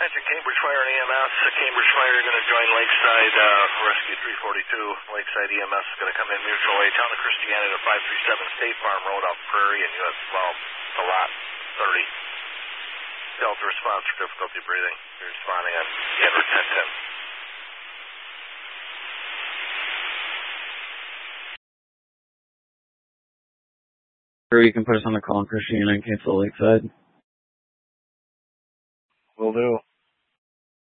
Attention Cambridge Fire and EMS. Cambridge Fire going to join Lakeside Rescue 342. Lakeside EMS is going to come in mutual aid. Town of Christiana to 537 State Farm Road off Prairie and US 12 to lot 30. Delta response for difficulty breathing. You're responding on Edward 1010. Or you can put us on the call in Christiana and cancel Lakeside. Will do.